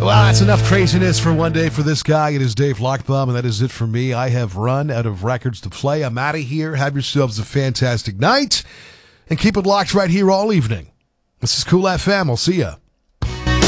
Well, that's enough craziness for one day for this guy. It is Dave Lockbaum, and that is it for me. I have run out of records to play. I'm out of here. Have yourselves a fantastic night, and keep it locked right here all evening. This is Cool FM. I'll see ya.